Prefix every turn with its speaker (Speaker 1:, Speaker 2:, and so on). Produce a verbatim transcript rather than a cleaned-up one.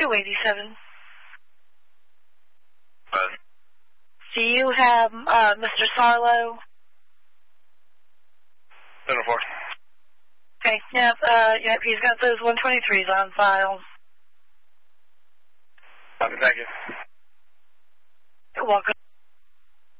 Speaker 1: two eighty-seven.
Speaker 2: What?
Speaker 1: Do you have uh, Mister Sarlo?
Speaker 2: seven four.
Speaker 1: Okay, yep, uh, yep, he's got those one twenty-threes on file.
Speaker 2: Okay, thank you.
Speaker 1: You're welcome.